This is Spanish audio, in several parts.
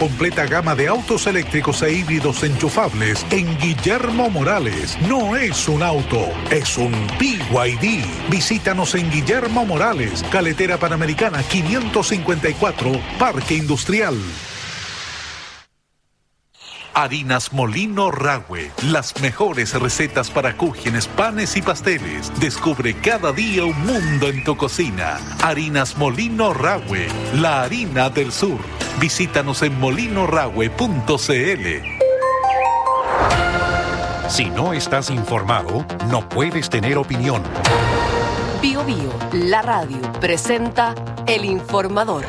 completa gama de autos eléctricos e híbridos enchufables en Guillermo Morales. No es un auto, es un BYD. Visítanos en Guillermo Morales, Carretera Panamericana 554, Parque Industrial. Harinas Molino Rahue, las mejores recetas para cúgenes, panes y pasteles. Descubre cada día un mundo en tu cocina. Harinas Molino Rahue, la harina del sur. Visítanos en molinorahue.cl. Si no estás informado, no puedes tener opinión. Bio Bio, la radio, presenta El Informador.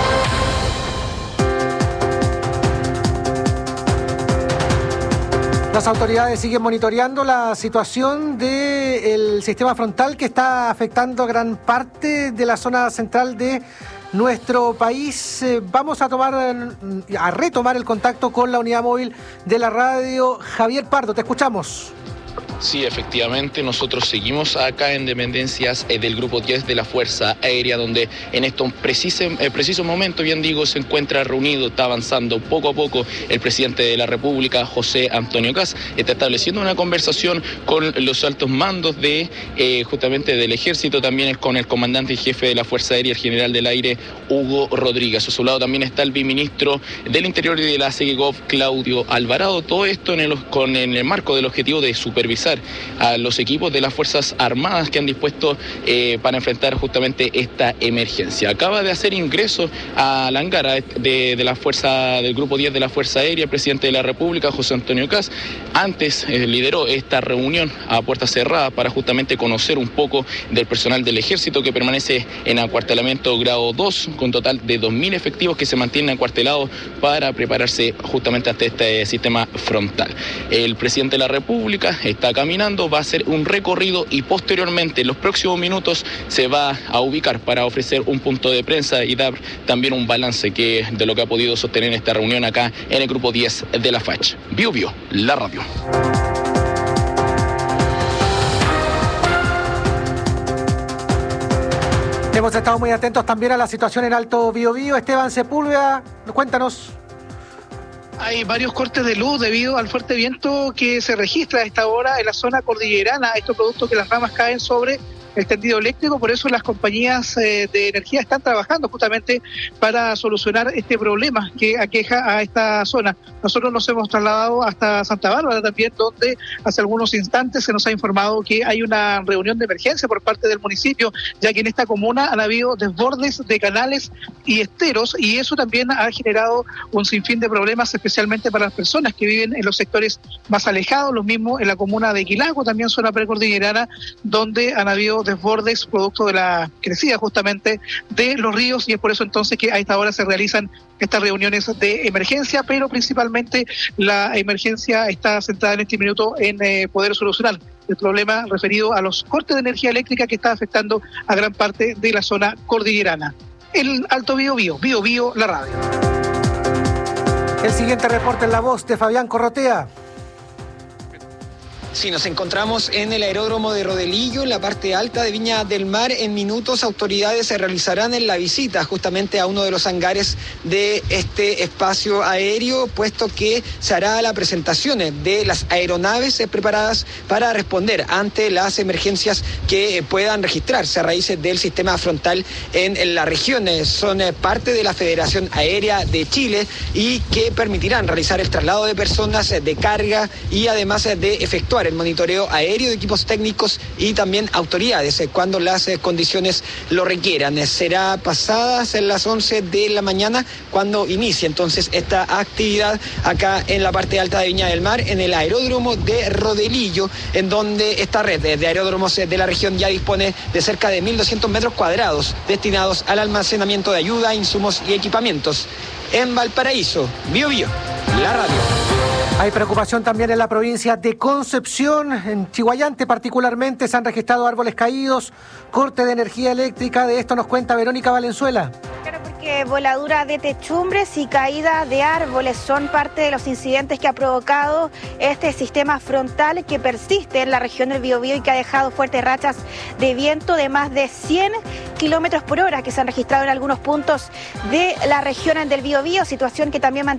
Las autoridades siguen monitoreando la situación del sistema frontal que está afectando gran parte de la zona central de nuestro país. Vamos a retomar el contacto con la unidad móvil de la radio. Javier Pardo, te escuchamos. Sí, efectivamente, nosotros seguimos acá en dependencias del Grupo 10 de la Fuerza Aérea, donde en estos preciso momento, bien digo, se encuentra reunido, está avanzando poco a poco el presidente de la República, José Antonio Kast, está estableciendo una conversación con los altos mandos de justamente del Ejército, también con el comandante y jefe de la Fuerza Aérea, el general del aire, Hugo Rodríguez. A su lado también está el viceministro del Interior y de la SEGEGOV, Claudio Alvarado. Todo esto en el marco del objetivo de supervisar a los equipos de las Fuerzas Armadas que han dispuesto para enfrentar justamente esta emergencia. Acaba de hacer ingreso a la hangar del Grupo 10 de la Fuerza Aérea el presidente de la República, José Antonio Kast. Antes lideró esta reunión a puerta cerrada para justamente conocer un poco del personal del Ejército que permanece en acuartelamiento grado 2, con total de 2.000 efectivos que se mantienen acuartelados para prepararse justamente ante este sistema frontal. El presidente de la República está caminando, va a hacer un recorrido y posteriormente en los próximos minutos se va a ubicar para ofrecer un punto de prensa y dar también un balance de lo que ha podido sostener esta reunión acá en el Grupo 10 de la FACH. Bio Bio, la radio. Hemos estado muy atentos también a la situación en Alto Biobío. Esteban Sepúlveda, cuéntanos. Hay varios cortes de luz debido al fuerte viento que se registra a esta hora en la zona cordillerana. Esto producto que las ramas caen sobre el tendido eléctrico, por eso las compañías de energía están trabajando justamente para solucionar este problema que aqueja a esta zona. Nosotros nos hemos trasladado hasta Santa Bárbara también, donde hace algunos instantes se nos ha informado que hay una reunión de emergencia por parte del municipio, ya que en esta comuna han habido desbordes de canales y esteros, y eso también ha generado un sinfín de problemas, especialmente para las personas que viven en los sectores más alejados, los mismos en la comuna de Quilaco, también zona precordillerana, donde han habido desbordes producto de la crecida justamente de los ríos, y es por eso entonces que a esta hora se realizan estas reuniones de emergencia, pero principalmente la emergencia está centrada en este minuto en poder solucionar el problema referido a los cortes de energía eléctrica que está afectando a gran parte de la zona cordillerana. El Alto Biobío, Bio Bio, la radio. El siguiente reporte en la voz de Fabián Corrotea. Sí, nos encontramos en el aeródromo de Rodelillo, en la parte alta de Viña del Mar. En minutos, autoridades se realizarán en la visita justamente a uno de los hangares de este espacio aéreo, puesto que se hará la presentación de las aeronaves preparadas para responder ante las emergencias que puedan registrarse a raíz del sistema frontal en la región. Son parte de la Federación Aérea de Chile y que permitirán realizar el traslado de personas, de carga y además de efectuar el monitoreo aéreo de equipos técnicos y también autoridades cuando las condiciones lo requieran. Será pasadas las 11 de la mañana cuando inicie entonces esta actividad acá en la parte alta de Viña del Mar, en el aeródromo de Rodelillo, en donde esta red de aeródromos de la región ya dispone de cerca de 1.200 metros cuadrados destinados al almacenamiento de ayuda, insumos y equipamientos. En Valparaíso, Bio Bio, la radio. Hay preocupación también en la provincia de Concepción, en Chiguayante particularmente, se han registrado árboles caídos, corte de energía eléctrica. De esto nos cuenta Verónica Valenzuela. Claro, porque voladura de techumbres y caída de árboles son parte de los incidentes que ha provocado este sistema frontal que persiste en la región del Biobío y que ha dejado fuertes rachas de viento de más de 100 kilómetros por hora que se han registrado en algunos puntos de la región del Biobío, situación que también